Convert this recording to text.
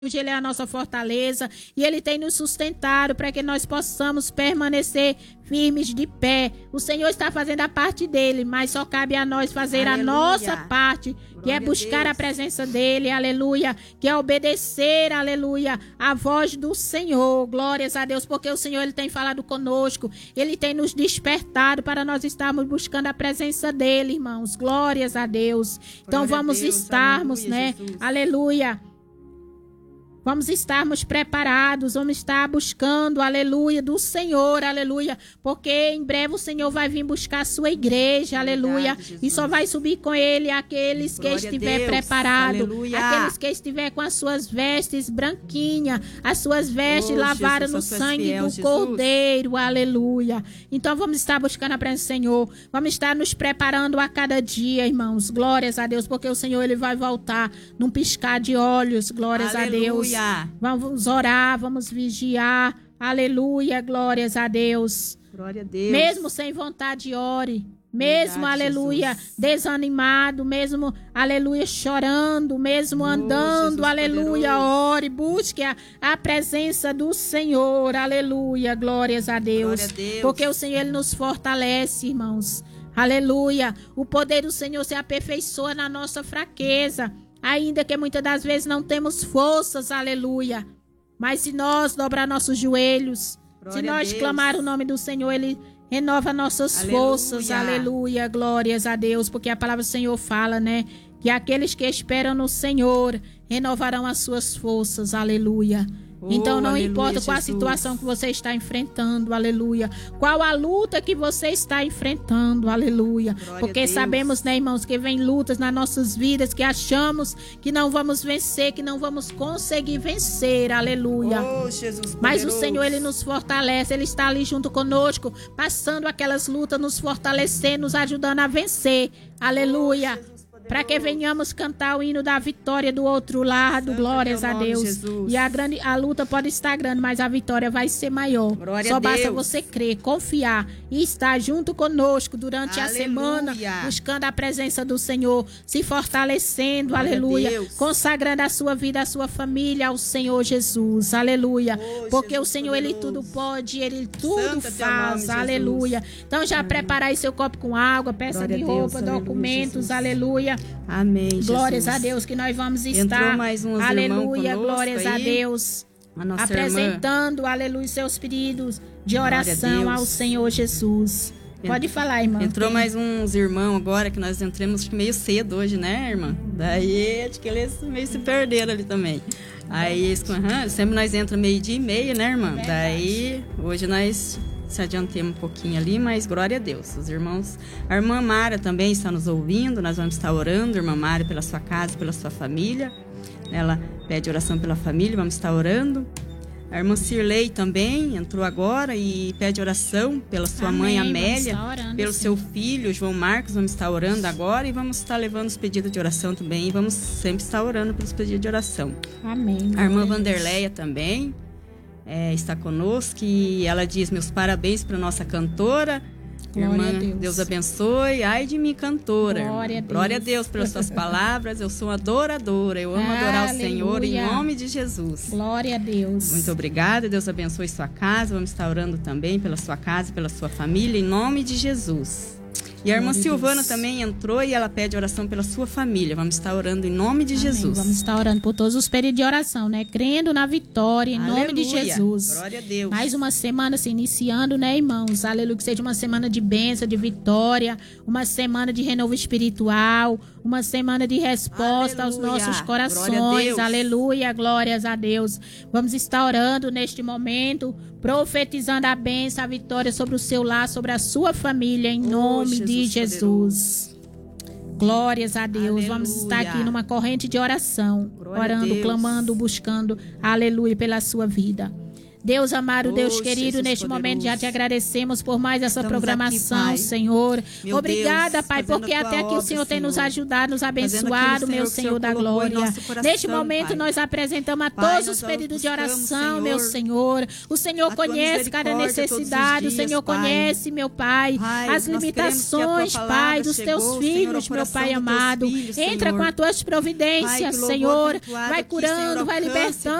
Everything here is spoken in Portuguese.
Ele é a nossa fortaleza e Ele tem nos sustentado para que nós possamos permanecer firmes de pé. O Senhor está fazendo a parte dele, mas só cabe a nós fazer a nossa parte, que é buscar a presença dele, aleluia, que é obedecer, aleluia, a voz do Senhor. Glórias a Deus, porque o Senhor Ele tem falado conosco, Ele tem nos despertado para nós estarmos buscando a presença dele, irmãos. Glórias a Deus. Então vamos estarmos, né? Aleluia. Vamos estarmos preparados, vamos estar buscando, aleluia, do Senhor, aleluia, porque em breve o Senhor vai vir buscar a sua igreja, aleluia, e só vai subir com ele aqueles que estiver preparado, aqueles que estiver com as suas vestes branquinhas, as suas vestes lavadas no sangue do Cordeiro, aleluia. Então vamos estar buscando a presença do Senhor, vamos estar nos preparando a cada dia, irmãos, glórias a Deus, porque o Senhor Ele vai voltar num piscar de olhos, glórias a Deus. Vamos orar, vamos vigiar. Aleluia, glórias a Deus. Glória a Deus. Mesmo sem vontade, ore. Mesmo, verdade, aleluia, Jesus. Desanimado, mesmo, aleluia, chorando, mesmo andando, Jesus aleluia, poderoso. Ore, busque a presença do Senhor, aleluia, glórias a Deus. Glória a Deus. Porque o Senhor, Ele nos fortalece, irmãos. Aleluia. O poder do Senhor se aperfeiçoa na nossa fraqueza. Ainda que muitas das vezes não temos forças, aleluia. Mas se nós dobrar nossos joelhos, glória se nós clamar o nome do Senhor, Ele renova nossas forças, aleluia, glórias a Deus. Porque a palavra do Senhor fala, né? Que aqueles que esperam no Senhor renovarão as suas forças, aleluia. Então não importa qual a situação que você está enfrentando, aleluia. Qual a luta que você está enfrentando, aleluia. Porque sabemos, né, irmãos, que vem lutas nas nossas vidas que achamos que não vamos vencer, que não vamos conseguir vencer, aleluia. Mas o Senhor, Ele nos fortalece, Ele está ali junto conosco, passando aquelas lutas, nos fortalecendo, nos ajudando a vencer, aleluia. Para que venhamos cantar o hino da vitória do outro lado, Santo glórias a Deus. Jesus. E a luta pode estar grande, mas a vitória vai ser maior. Glória Só basta você crer, confiar e estar junto conosco durante aleluia. A semana, buscando a presença do Senhor, se fortalecendo, glória aleluia, consagrando a sua vida, a sua família ao Senhor Jesus, aleluia. Porque Jesus o Senhor, poderoso. Ele tudo pode, Ele tudo Santo faz, aleluia. Então já prepara aí seu copo com água, peça glória de roupa, Deus, documentos, aleluia. Amém, Jesus. Glórias a Deus que nós vamos estar, aleluia, glórias a Deus, a apresentando, irmã. Aleluia, seus pedidos de oração ao Senhor Jesus. Pode falar, irmã. Entrou mais uns irmãos agora, que nós entramos meio cedo hoje, né, irmã? Daí, acho que eles meio se perderam ali também. Aí, sempre nós entramos 12:30, né, irmã? Daí, hoje nós se adiantemos um pouquinho ali, mas glória a Deus. Os irmãos, a irmã Mara também está nos ouvindo, nós vamos estar orando, irmã Mara, pela sua casa, pela sua família. Ela pede oração pela família, vamos estar orando. A irmã Cirlei também entrou agora e pede oração pela sua mãe Amélia, pelo seu filho João Marcos, vamos estar orando agora e vamos estar levando os pedidos de oração também e vamos sempre estar orando pelos pedidos de oração. Amém. A irmã Vanderleia também está conosco e ela diz meus parabéns para nossa cantora. Glória Irmã, Deus abençoe. Ai de mim, cantora. Glória a Deus pelas suas palavras. Eu sou uma adoradora. Eu amo adorar o Senhor em nome de Jesus. Glória a Deus. Muito obrigada. Deus abençoe sua casa. Vamos estar orando também pela sua casa e pela sua família em nome de Jesus. E a irmã Silvana também entrou e ela pede oração pela sua família. Vamos estar orando em nome de Jesus. Vamos estar orando por todos os períodos de oração, né? Crendo na vitória em nome de Jesus. Glória a Deus. Mais uma semana se iniciando, né, irmãos? Aleluia, que seja uma semana de bênção, de vitória, uma semana de renovo espiritual, uma semana de resposta aos nossos corações. Aleluia, glórias a Deus. Vamos estar orando neste momento, profetizando a bênção, a vitória sobre o seu lar, sobre a sua família, em nome de Jesus. Glórias a Deus. Aleluia. Vamos estar aqui numa corrente de oração, orando, clamando, buscando, aleluia, pela sua vida. Deus amado, Deus querido, Jesus neste momento poderoso. já te agradecemos por mais essa Estamos programação, aqui, Pai. Senhor. Meu Obrigada, Deus, Pai, fazendo porque a tua até aqui o obra, Senhor tem nos Senhor. ajudado, nos Fazendo aquilo, abençoado, meu Senhor, que o Senhor Senhor da colocou em glória. nosso coração, Neste momento Pai. nós apresentamos a Pai, todos nós os pedidos de buscamos, oração, meu Senhor. O Senhor a tua conhece cada misericórdia todos os necessidade, o dias, Senhor Pai. conhece, meu Pai, Pai, as nós queremos que a tua limitações, palavra Pai, dos chegou, teus Senhor, filhos, ao meu coração Pai dos teus amado. filhos, Entra Senhor. com as tuas providências, Pai, que louvor Senhor. abençoado Vai aqui, Senhor, curando, vai alcance, libertando,